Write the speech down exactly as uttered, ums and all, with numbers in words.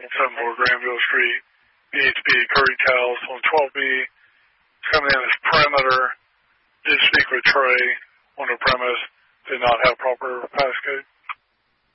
seven four Granville Street, B H B Curry Towels on twelve B. It's coming in as perimeter. Did speak with Trey on the premise. Did not have proper passcode.